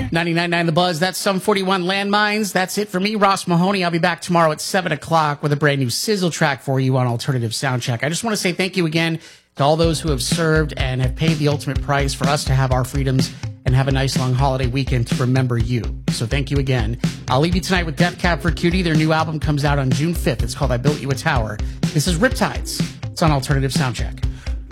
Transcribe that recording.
99.9 The Buzz. That's Sum 41 Landmines. That's it for me, Ross Mahoney. I'll be back tomorrow at 7 o'clock with a brand new sizzle track for you on Alternative Soundcheck. I just want to say thank you again to all those who have served and have paid the ultimate price for us to have our freedoms and have a nice long holiday weekend to remember you. So thank you again. I'll leave you tonight with Death Cab for Cutie. Their new album comes out on June 5th. It's called I Built You a Tower. This is Riptides. It's on Alternative Soundcheck.